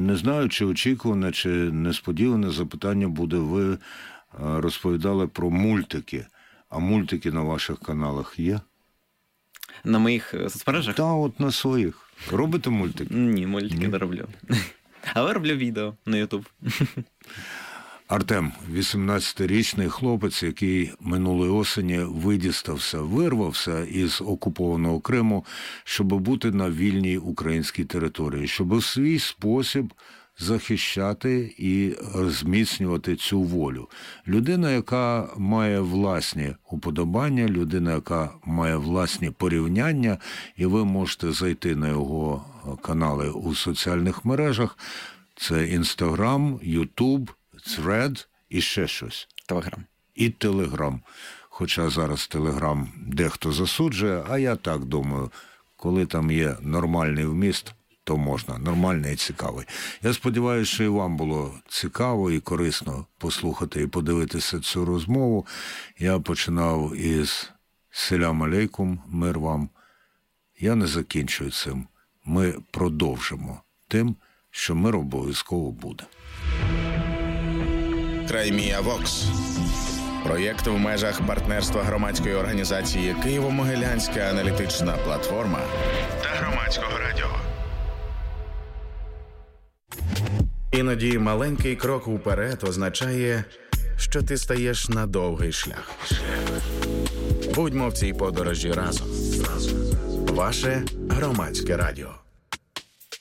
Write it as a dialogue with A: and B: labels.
A: Не знаю, чи очікуване, чи несподіване запитання буде. Ви розповідали про мультики. А мультики на ваших каналах є?
B: На моїх соцмережах?
A: Та, от на своїх. Робите мультики?
B: Ні, мультики не роблю. Але роблю відео на YouTube.
A: Артем, 18-річний хлопець, який минулої осені вирвався із окупованого Криму, щоб бути на вільній українській території, щоб у свій спосіб захищати і зміцнювати цю волю. Людина, яка має власні уподобання, людина, яка має власні порівняння, і ви можете зайти на його канали у соціальних мережах. Це Instagram, YouTube, Thread і ще щось.
B: Telegram.
A: І Telegram. Хоча зараз Telegram дехто засуджує, а я так думаю, коли там є нормальний вміст, то можна, нормальний і цікавий. Я сподіваюся, що і вам було цікаво і корисно послухати і подивитися цю розмову. Я починав із «Селям алейкум», мир вам. Я не закінчую цим. Ми продовжимо тим, що мир обов'язково буде.
C: Краймія Вокс. Проєкт в межах партнерства громадської організації «Києво-Могилянська аналітична платформа» та Громадського радіо. Іноді маленький крок уперед означає, що ти стаєш на довгий шлях. Будьмо в цій подорожі разом. Ваше Громадське радіо.